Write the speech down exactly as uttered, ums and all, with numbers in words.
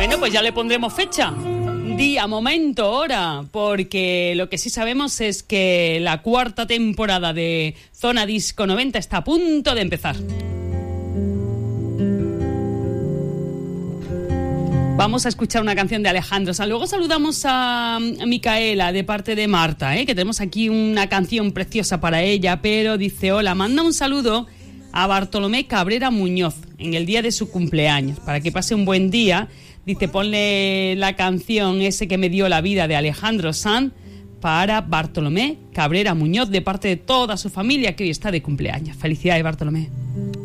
Bueno, pues ya le pondremos fecha, día, momento, hora, porque lo que sí sabemos es que la cuarta temporada de Zona Disco noventa está a punto de empezar. Vamos a escuchar una canción de Alejandro Sanz. Luego saludamos a Micaela de parte de Marta, ¿eh? que tenemos aquí una canción preciosa para ella, pero dice, hola, manda un saludo a Bartolomé Cabrera Muñoz en el día de su cumpleaños, para que pase un buen día. Dice, ponle la canción Ese que me dio la vida de Alejandro Sanz para Bartolomé Cabrera Muñoz de parte de toda su familia que hoy está de cumpleaños. Felicidades, Bartolomé.